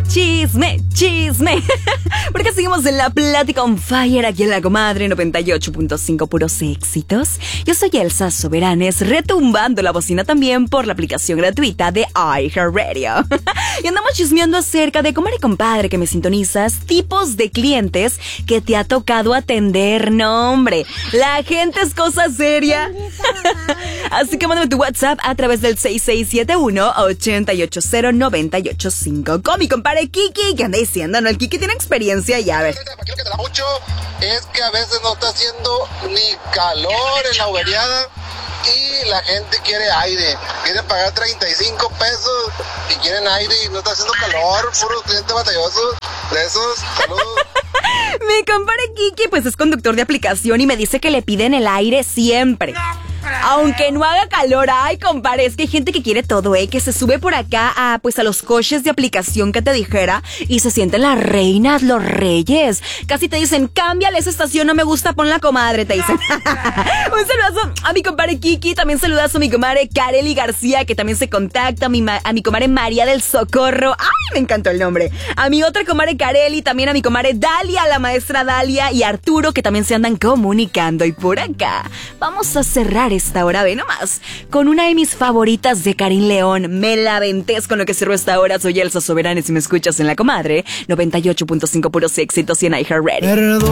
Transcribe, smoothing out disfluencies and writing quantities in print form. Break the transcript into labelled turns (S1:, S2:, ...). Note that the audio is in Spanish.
S1: chisme, chisme. Porque seguimos en la plática on fire aquí en La Comadre 98.5, puros éxitos. Yo soy Elsa Soberanes, retumbando la bocina también por la aplicación gratuita de iHeartRadio. Y andamos chismeando acerca de, comadre y compadre que me sintonizas, tipos de clientes que te ha tocado atender. No, hombre, la gente es cosa seria. Así que mándame tu WhatsApp a través del 6671-880-985 con mi compadre Kiki, que anda diciendo, ¿no? El Kiki tiene experiencia ya, a ver.
S2: Aquí lo que te da mucho es que a veces no está haciendo ni calor en la uberiada y la gente quiere aire. Quieren pagar 35 pesos y quieren aire y no está haciendo calor. Puro cliente batalloso de esos. Saludos.
S1: Mi compadre Kiki, pues es conductor de aplicación y me dice que le piden el aire siempre. Aunque no haga calor, ay, compadre, es que hay gente que quiere todo, que se sube por acá a los coches de aplicación que te dijera y se sienten las reinas, los reyes. Casi te dicen, cámbiale esa estación, no me gusta, pon la comadre, te dicen. Un saludazo a mi compadre Kiki, también saludazo a mi comadre Kareli García, que también se contacta, a mi comadre María del Socorro, ay, me encantó el nombre. A mi otra comadre Kareli, también a mi comadre Dalia, la maestra Dalia y Arturo, que también se andan comunicando. Y por acá, vamos a cerrar esta hora, ve nomás, con una de mis favoritas de Karim León. Me la ventes con lo que cerró esta hora. Soy Elsa Soberanes y me escuchas en La Comadre 98.5, puros éxitos y en iHeartRadio.